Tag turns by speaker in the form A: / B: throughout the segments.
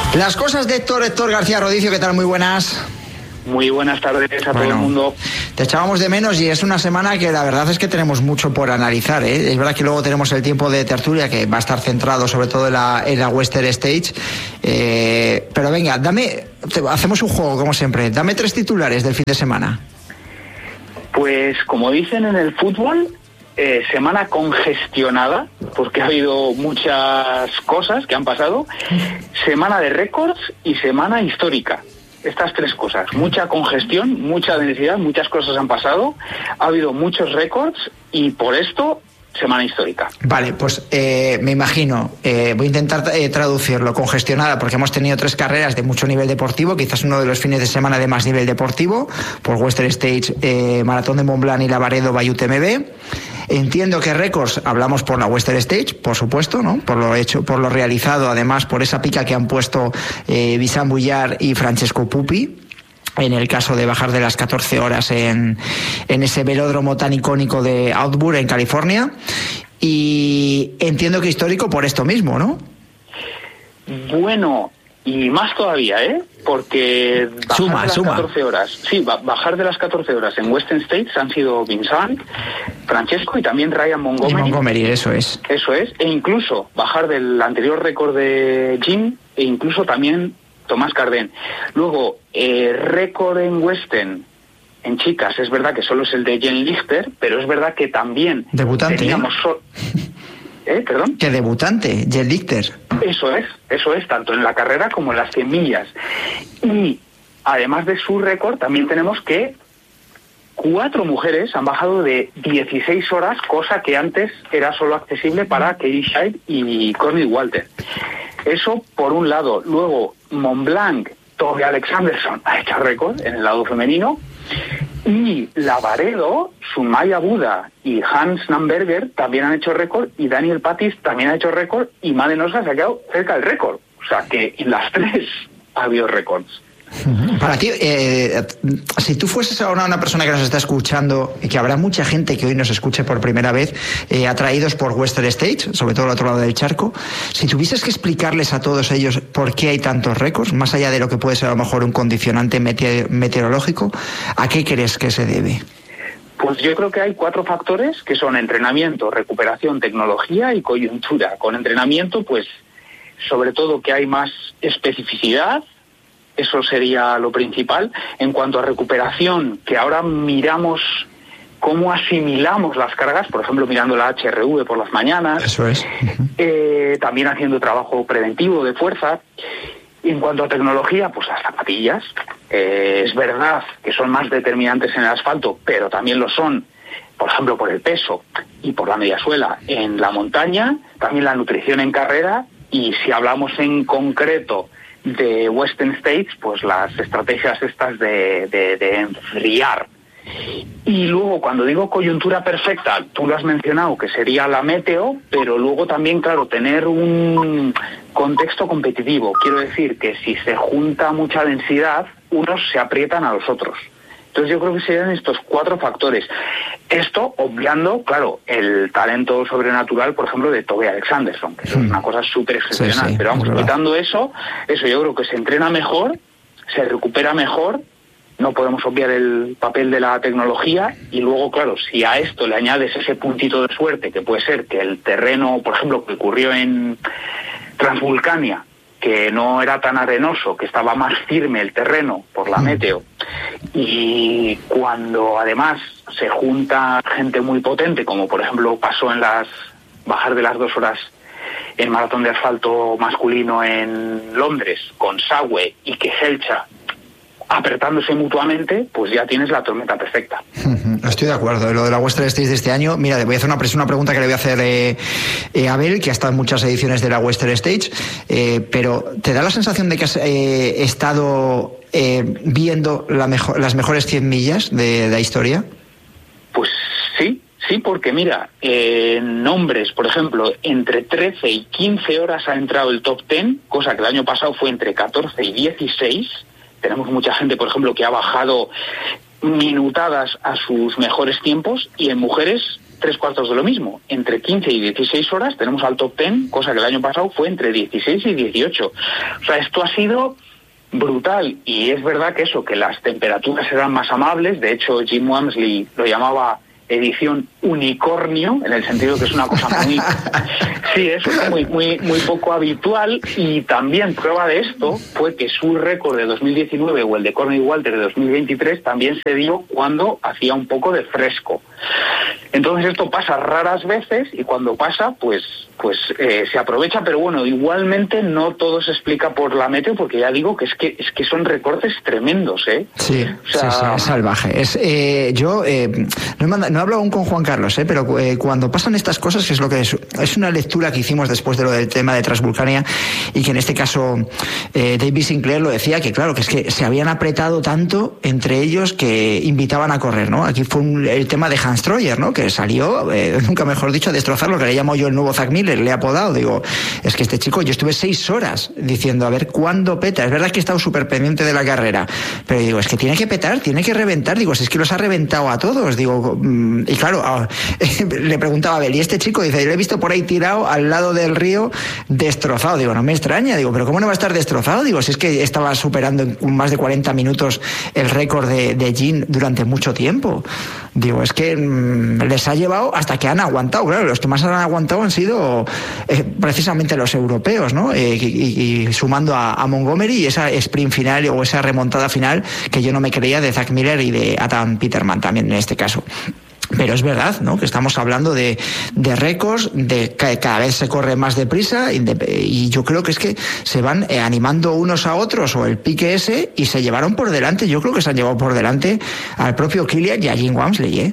A: Las cosas de Héctor García Rodicio, ¿qué tal? Muy buenas.
B: Muy buenas tardes a todo el mundo.
A: Te echábamos de menos y es una semana que la verdad es que tenemos mucho por analizar, ¿eh? Es verdad que luego tenemos el tiempo de tertulia que va a estar centrado sobre todo en la Western Stage. Pero venga, hacemos un juego como siempre. Dame 3 titulares del fin de semana.
B: Pues como dicen en el fútbol, semana congestionada, porque ha habido muchas cosas que han pasado. Semana de récords y semana histórica. Estas 3 cosas, mucha congestión, mucha densidad, muchas cosas han pasado, ha habido muchos récords y por esto, semana histórica.
A: Vale, pues me imagino, voy a intentar traducirlo, congestionada, porque hemos tenido 3 carreras de mucho nivel deportivo, quizás uno de los fines de semana de más nivel deportivo, por Western Stage, Maratón de Mont Blanc y Lavaredo by UTMB. Entiendo que récords hablamos por la Western Stage, por supuesto, ¿no? Por lo hecho, por lo realizado, además por esa pica que han puesto Vincent Boullard y Francesco Pupi, en el caso de bajar de las 14 horas en ese velódromo tan icónico de Outback en California. Y entiendo que histórico por esto mismo, ¿no?
B: Bueno, y más todavía, ¿eh? Porque bajar de las 14 horas, sí, bajar de las 14 horas en Western States han sido Vincent, Francesco y también Ryan Montgomery.
A: Y Montgomery, eso es.
B: Eso es, e incluso bajar del anterior récord de Jim, e incluso también Tomás Cardén. Luego, récord en Western, en chicas, es verdad que solo es el de Jen Lichter, pero es verdad que también
A: debutante,
B: teníamos... ¿Perdón?
A: Que debutante, Jen Lichter.
B: Eso es, tanto en la carrera como en las 100 millas. Y además de su récord, también tenemos que 4 mujeres han bajado de 16 horas, cosa que antes era solo accesible para Katie Scheidt y Courtney Walter. Eso por un lado. Luego, Mont Blanc, Tove Alexanderson ha hecho récord en el lado femenino. Y Lavaredo, Sumaya Buda y Hans Namberger también han hecho récord, y Daniel Pattis también ha hecho récord, y Made Nosa se ha quedado cerca del récord. O sea que en las 3 ha habido récords.
A: Para ti, si tú fueses ahora una persona que nos está escuchando, y que habrá mucha gente que hoy nos escuche por primera vez, atraídos por Western Stage, sobre todo al otro lado del charco, si tuvieses que explicarles a todos ellos por qué hay tantos récords, más allá de lo que puede ser a lo mejor un condicionante meteorológico, ¿a qué crees que se debe?
B: Pues yo creo que hay 4 factores que son entrenamiento, recuperación, tecnología y coyuntura. Con entrenamiento, pues sobre todo que hay más especificidad. Eso sería lo principal. En cuanto a recuperación, que ahora miramos cómo asimilamos las cargas, por ejemplo, mirando la HRV por las mañanas.
A: Eso es.
B: También haciendo trabajo preventivo de fuerza. En cuanto a tecnología, pues las zapatillas. Es verdad que son más determinantes en el asfalto, pero también lo son, por ejemplo, por el peso y por la mediasuela en la montaña. También la nutrición en carrera. Y si hablamos en concreto de Western States, pues las estrategias estas de enfriar. Y luego, cuando digo coyuntura perfecta, tú lo has mencionado, que sería la meteo, pero luego también, claro, tener un contexto competitivo. Quiero decir que si se junta mucha densidad, unos se aprietan a los otros. Entonces yo creo que serían estos 4 factores. Esto obviando, claro, el talento sobrenatural, por ejemplo, de Tove Alexanderson, que es una cosa súper excepcional.
A: Sí,
B: pero vamos, quitando eso yo creo que se entrena mejor, se recupera mejor. No podemos obviar el papel de la tecnología. Y luego, claro, si a esto le añades ese puntito de suerte, que puede ser que el terreno, por ejemplo, que ocurrió en Transvulcania, que no era tan arenoso, que estaba más firme el terreno por la meteo, y cuando además se junta gente muy potente, como por ejemplo pasó en las bajar de las 2 horas en maratón de asfalto masculino en Londres, con Sawe y Keselcha apretándose mutuamente, pues ya tienes la tormenta perfecta.
A: Estoy de acuerdo. Lo de la Western Stage de este año, mira, voy a hacer una pregunta que le voy a hacer a Abel, que ha estado en muchas ediciones de la Western Stage, pero ¿te da la sensación de que has estado viendo las mejores 100 millas de la historia?
B: Pues sí, porque mira, nombres, por ejemplo, entre 13 y 15 horas ha entrado el top 10, cosa que el año pasado fue entre 14 y 16. Tenemos mucha gente, por ejemplo, que ha bajado minutadas a sus mejores tiempos, y en mujeres 3/4 de lo mismo. Entre 15 y 16 horas tenemos al top 10, cosa que el año pasado fue entre 16 y 18. O sea, esto ha sido brutal, y es verdad que eso, que las temperaturas eran más amables. De hecho, Jim Walmsley lo llamaba edición unicornio, en el sentido que es una cosa muy sí, eso es muy poco habitual. Y también prueba de esto fue que su récord de 2019 o el de Courtney Walter de 2023 también se dio cuando hacía un poco de fresco. Entonces esto pasa raras veces, y cuando pasa pues se aprovecha. Pero bueno, igualmente no todo se explica por la meteo, porque ya digo que es que son recortes tremendos,
A: Sí, o sea, sí, es salvaje. Yo no he hablado aún con Juan Carlos, pero cuando pasan estas cosas, que es lo que es una lectura que hicimos después de lo del tema de Transvulcania, y que en este caso David Sinclair lo decía, que claro, que es que se habían apretado tanto entre ellos que invitaban a correr, ¿no? Aquí fue el tema de Hans Troyer, ¿no? Que salió, nunca mejor dicho, a destrozar lo que le llamo yo el nuevo Zach Miller, le he apodado. Digo, es que este chico, yo estuve 6 horas diciendo, a ver cuándo peta. Es verdad que he estado súper pendiente de la carrera, pero digo, es que tiene que petar, tiene que reventar. Digo, si es que los ha reventado a todos. Digo, y claro, le preguntaba a Abel, y este chico, dice, lo he visto por ahí tirado al lado del río, destrozado. Digo, no me extraña. Digo, pero ¿cómo no va a estar destrozado? Digo, si es que estaba superando en más de 40 minutos el récord de Jean durante mucho tiempo. Digo, es que les ha llevado hasta que han aguantado. Claro, los que más han aguantado han sido precisamente los europeos, ¿no? Y sumando a Montgomery, y esa sprint final o esa remontada final que yo no me creía de Zach Miller y de Adam Peterman también en este caso. Pero es verdad, ¿no? Que estamos hablando de récords, de que cada vez se corre más deprisa, y yo creo que es que se van animando unos a otros, o el pique ese, y se llevaron por delante. Yo creo que se han llevado por delante al propio Kilian y a Jim Walmsley,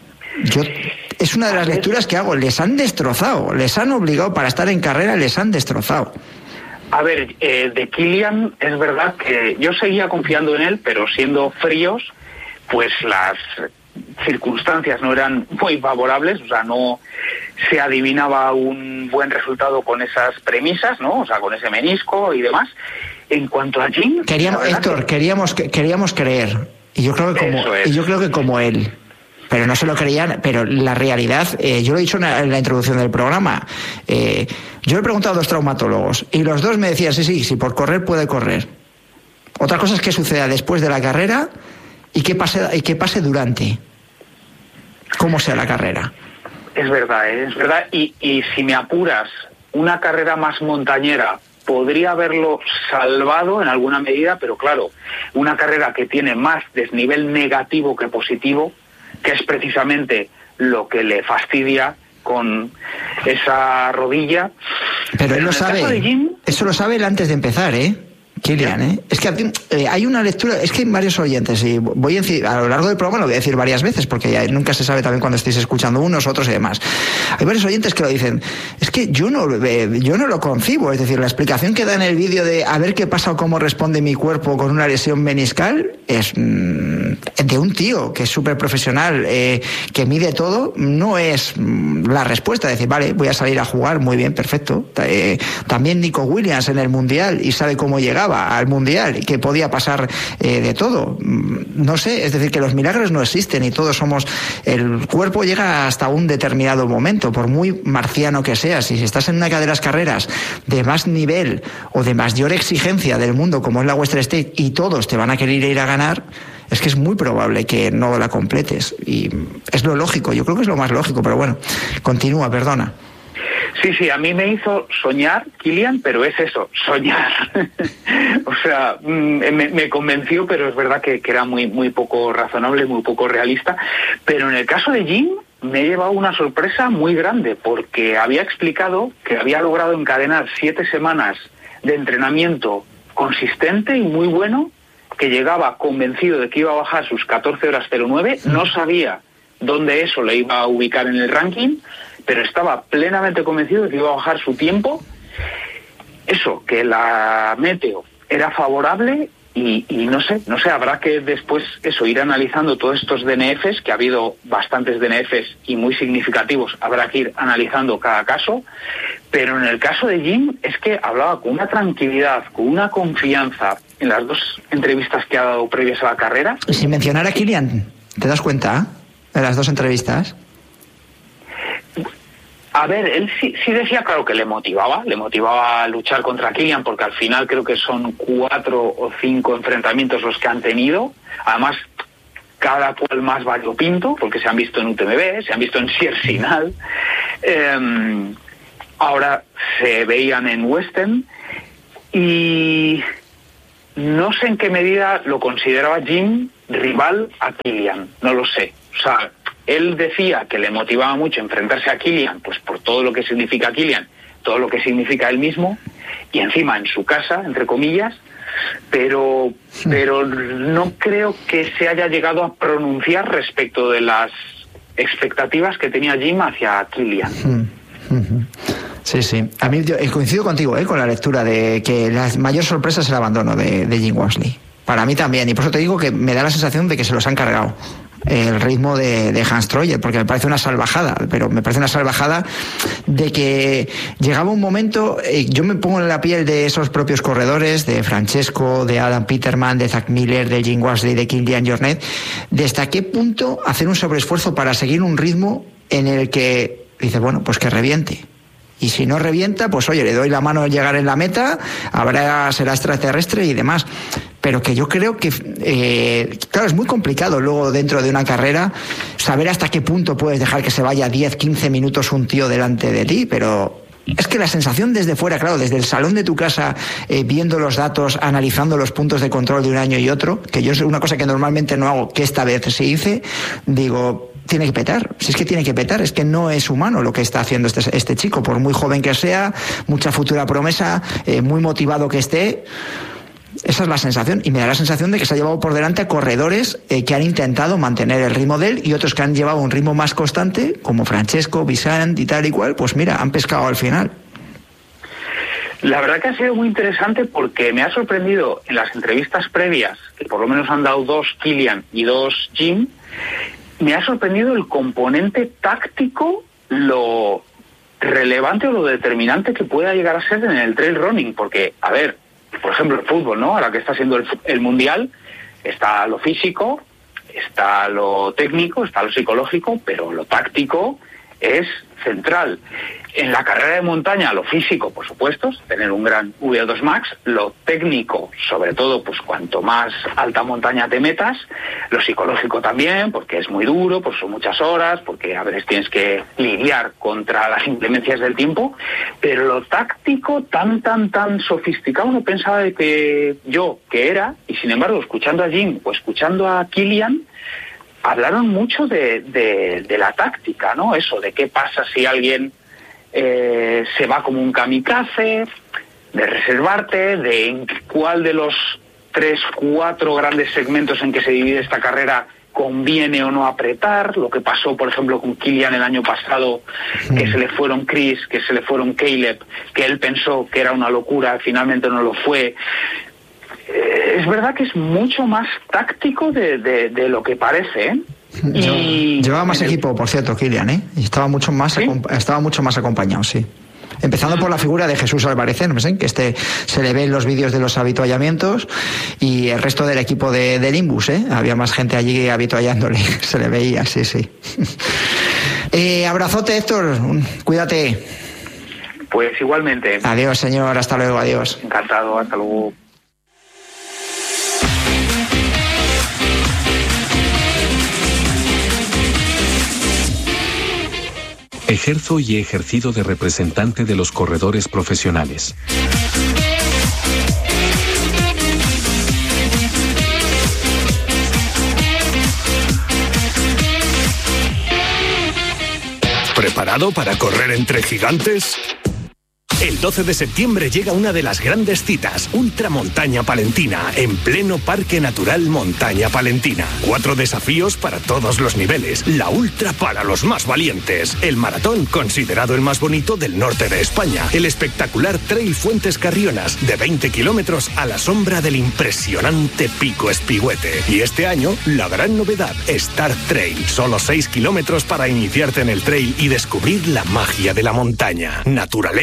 A: Es una de las lecturas que hago. Les han destrozado, les han obligado para estar en carrera, les han destrozado.
B: A ver, de Kilian es verdad que yo seguía confiando en él, pero siendo fríos, pues las circunstancias no eran muy favorables. O sea, no se adivinaba un buen resultado con esas premisas, ¿no? O sea, con ese menisco y demás. En cuanto a Jim,
A: Héctor, queríamos creer, y yo creo que como él. Pero no se lo creían. Pero la realidad, yo lo he dicho en la introducción del programa, yo he preguntado a 2 traumatólogos y los 2 me decían, sí, por correr puede correr. Otra cosa es que suceda después de la carrera y que pase durante, cómo sea la carrera.
B: Es verdad. Y si me apuras, una carrera más montañera podría haberlo salvado en alguna medida, pero claro, una carrera que tiene más desnivel negativo que positivo, que es precisamente lo que le fastidia con esa rodilla.
A: Pero él lo sabe. Eso lo sabe él antes de empezar, Kilian, Es que hay una lectura, es que hay varios oyentes, y voy a decir, a lo largo del programa lo voy a decir varias veces, porque ya nunca se sabe también cuando estéis escuchando unos, otros y demás. Hay varios oyentes que lo dicen, es que yo no lo concibo, es decir, la explicación que da en el vídeo de a ver qué pasa o cómo responde mi cuerpo con una lesión meniscal es de un tío que es súper profesional, que mide todo, no es la respuesta, de decir, vale, voy a salir a jugar, muy bien, perfecto. También Nico Williams en el Mundial, y sabe cómo llegaba al Mundial, que podía pasar de todo. No sé, es decir, que los milagros no existen, y todos el cuerpo llega hasta un determinado momento, por muy marciano que seas. Si estás en una de las carreras de más nivel o de mayor exigencia del mundo, como es la Western State, y todos te van a querer ir a ganar, es que es muy probable que no la completes, y es lo lógico, yo creo que es lo más lógico. Pero bueno, continúa, perdona.
B: Sí, a mí me hizo soñar, Kilian, pero es eso, soñar. O sea, me convenció, pero es verdad que era muy poco razonable, muy poco realista. Pero en el caso de Jim, me he llevado una sorpresa muy grande, porque había explicado que había logrado encadenar 7 semanas de entrenamiento consistente y muy bueno, que llegaba convencido de que iba a bajar sus 14 horas 09, no sabía dónde eso le iba a ubicar en el ranking, pero estaba plenamente convencido de que iba a bajar su tiempo. Eso, que la meteo era favorable, y no sé, habrá que después ir analizando todos estos DNFs, que ha habido bastantes DNFs y muy significativos, habrá que ir analizando cada caso. Pero en el caso de Jim, es que hablaba con una tranquilidad, con una confianza en las 2 entrevistas que ha dado previas a la carrera.
A: Sin mencionar a Kilian, ¿te das cuenta de las 2 entrevistas?
B: A ver, él sí decía, claro, que le motivaba a luchar contra Kilian, porque al final creo que son 4 o 5 enfrentamientos los que han tenido, además cada cual más variopinto, porque se han visto en UTMB, se han visto en Siersinal, ahora se veían en Western, y no sé en qué medida lo consideraba Jim rival a Kilian, no lo sé. O sea, él decía que le motivaba mucho enfrentarse a Kilian, pues por todo lo que significa Kilian, todo lo que significa él mismo, y encima en su casa, entre comillas, pero no creo que se haya llegado a pronunciar respecto de las expectativas que tenía Jim hacia Kilian.
A: Sí. A mí yo coincido contigo, con la lectura de que la mayor sorpresa es el abandono de Jim Walmsley. Para mí también, y por eso te digo que me da la sensación de que se los han cargado el ritmo de Hans Troyer, porque me parece una salvajada, pero me parece una salvajada de que llegaba un momento, yo me pongo en la piel de esos propios corredores, de Francesco, de Adam Peterman, de Zach Miller, de Jim Walmsley, de Kilian Jornet, de hasta qué punto hacer un sobreesfuerzo para seguir un ritmo en el que dice, bueno, pues que reviente. Y si no revienta, pues oye, le doy la mano al llegar en la meta, será extraterrestre y demás. Pero que yo creo que, claro, es muy complicado luego dentro de una carrera saber hasta qué punto puedes dejar que se vaya 10, 15 minutos un tío delante de ti, pero es que la sensación desde fuera, claro, desde el salón de tu casa, viendo los datos, analizando los puntos de control de un año y otro, que yo es una cosa que normalmente no hago, que esta vez se hice, digo, tiene que petar, si es que tiene que petar, es que no es humano lo que está haciendo este chico, por muy joven que sea, mucha futura promesa, muy motivado que esté. Esa es la sensación, y me da la sensación de que se ha llevado por delante a corredores que han intentado mantener el ritmo de él, y otros que han llevado un ritmo más constante, como Francesco, Vincent y tal y cual, pues mira, han pescado al final.
B: La verdad que ha sido muy interesante porque me ha sorprendido en las entrevistas previas, que por lo menos han dado 2 Kilian y 2 Jim, me ha sorprendido el componente táctico, lo relevante o lo determinante que pueda llegar a ser en el trail running, porque, a ver, por ejemplo, el fútbol, ¿no? Ahora que está siendo el mundial, está lo físico, está lo técnico, está lo psicológico, pero lo táctico es central. En la carrera de montaña, lo físico, por supuesto, tener un gran VO2 Max, lo técnico, sobre todo, pues cuanto más alta montaña te metas, lo psicológico también, porque es muy duro, pues son muchas horas, porque a veces tienes que lidiar contra las inclemencias del tiempo, pero lo táctico tan sofisticado no pensaba de que era, y sin embargo, escuchando a Jim o escuchando a Kilian, hablaron mucho de la táctica, ¿no? Eso, de qué pasa si alguien se va como un kamikaze, de reservarte, de en cuál de los 3, 4 grandes segmentos en que se divide esta carrera conviene o no apretar, lo que pasó, por ejemplo, con Kilian el año pasado, que se le fueron Chris, que se le fueron Caleb, que él pensó que era una locura, finalmente no lo fue. Es verdad que es mucho más táctico de lo que parece, ¿eh?
A: Y llevaba más equipo, por cierto, Kilian, ¿eh? Y estaba mucho más acompañado, sí. Empezando por la figura de Jesús Álvarez, ¿no? Que se le ve en los vídeos de los avituallamientos, y el resto del equipo de Limbus, ¿eh? Había más gente allí avituallándole, se le veía, sí. Abrazote, Héctor, cuídate.
B: Pues igualmente.
A: Adiós, señor, hasta luego, adiós.
B: Encantado, hasta luego.
C: Ejerzo y he ejercido de representante de los corredores profesionales.
D: ¿Preparado para correr entre gigantes? El 12 de septiembre llega una de las grandes citas, Ultramontaña Palentina, en pleno Parque Natural Montaña Palentina. 4 desafíos para todos los niveles, la ultra para los más valientes, el maratón considerado el más bonito del norte de España, el espectacular Trail Fuentes Carrionas, de 20 kilómetros a la sombra del impresionante Pico Espigüete. Y este año, la gran novedad, Star Trail, solo 6 kilómetros para iniciarte en el trail y descubrir la magia de la montaña. Naturaleza salvaje.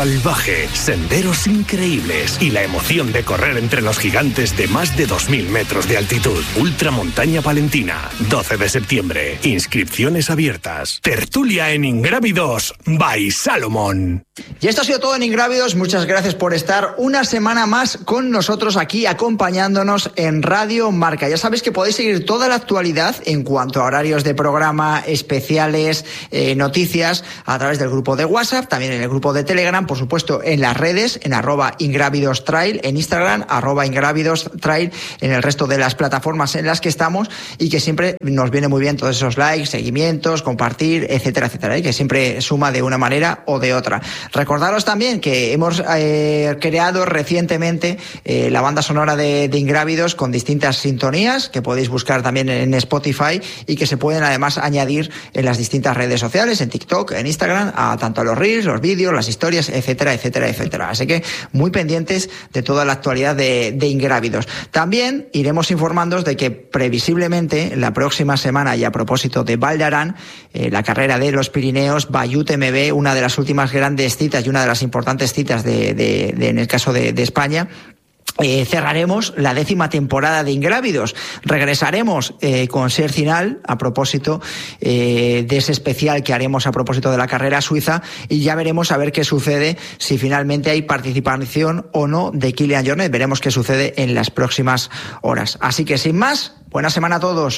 D: salvaje, senderos increíbles y la emoción de correr entre los gigantes de más de 2.000 metros de altitud. Ultramontaña Palentina, 12 de septiembre. Inscripciones abiertas. Tertulia en Ingrávidos by Salomón.
A: Y esto ha sido todo en Ingrávidos. Muchas gracias por estar una semana más con nosotros aquí, acompañándonos en Radio Marca. Ya sabéis que podéis seguir toda la actualidad en cuanto a horarios de programa, especiales, noticias, a través del grupo de WhatsApp, también en el grupo de Telegram, por supuesto en las redes, en @ingrávidostrail, en Instagram, @ingrávidostrail, en el resto de las plataformas en las que estamos, y que siempre nos viene muy bien todos esos likes, seguimientos, compartir, etcétera, etcétera, que siempre suma de una manera o de otra. Recordaros también que hemos creado recientemente la banda sonora de Ingrávidos con distintas sintonías que podéis buscar también en Spotify y que se pueden además añadir en las distintas redes sociales, en TikTok, en Instagram, tanto a los reels, los vídeos, las historias, etcétera, etcétera, etcétera. Así que muy pendientes de toda la actualidad de Ingrávidos. También iremos informándoos de que previsiblemente la próxima semana, y a propósito de Val d'Aran, la carrera de los Pirineos, Bayut MB, una de las últimas grandes citas y una de las importantes citas en el caso de España, cerraremos la 10ª temporada de Ingrávidos. Regresaremos con Ser Cinal a propósito de ese especial que haremos a propósito de la carrera suiza, y ya veremos a ver qué sucede, si finalmente hay participación o no de Kilian Jornet. Veremos qué sucede en las próximas horas. Así que sin más, buena semana a todos.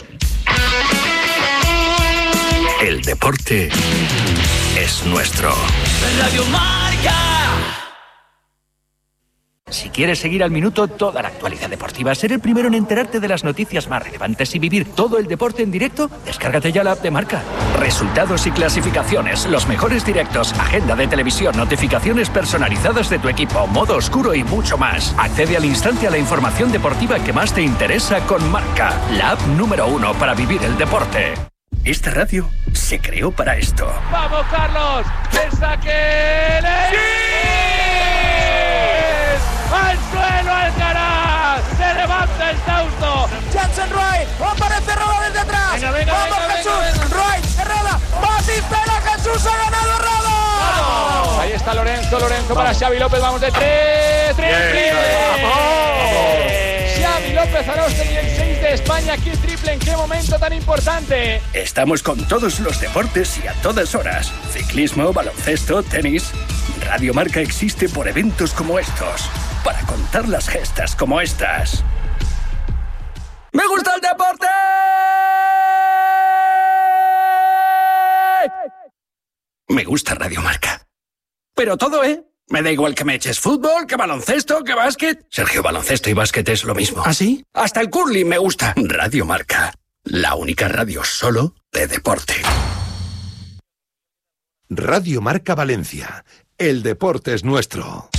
D: El deporte es nuestro.
E: Radio Marca.
F: Si quieres seguir al minuto toda la actualidad deportiva, ser el primero en enterarte de las noticias más relevantes y vivir todo el deporte en directo, descárgate ya la app de Marca. Resultados y clasificaciones, los mejores directos, agenda de televisión, notificaciones personalizadas de tu equipo, modo oscuro y mucho más. Accede al instante a la información deportiva que más te interesa con Marca, la app número 1 para vivir el deporte.
D: Esta radio se creó para esto.
G: ¡Vamos, Carlos! ¡El saque! ¡Sí! ¡Al suelo Alcaraz! ¡Se levanta el Tausto!
H: Jackson Wright, aparece Roda desde atrás. ¡Vamos, Jesús! Wright, Herrera, Batistela, Jesús ha ganado Roda.
G: Ahí está Lorenzo para Xavi López, vamos de 3. ¡Triple! Xavi López Arostegui, el 6 de España. ¡Qué triple! ¿En qué momento tan importante?
D: Estamos con todos los deportes y a todas horas. Ciclismo, baloncesto, tenis. Radio Marca existe por eventos como estos, para contar las gestas como estas.
E: ¡Me gusta el deporte!
D: Me gusta Radio Marca.
E: Pero todo, me da igual que me eches fútbol, que baloncesto, que básquet.
D: Sergio, baloncesto y básquet es lo mismo.
E: ¿Ah, sí? Hasta el curling me gusta.
D: Radio Marca, la única radio solo de deporte.
I: Radio Marca Valencia. El deporte es nuestro.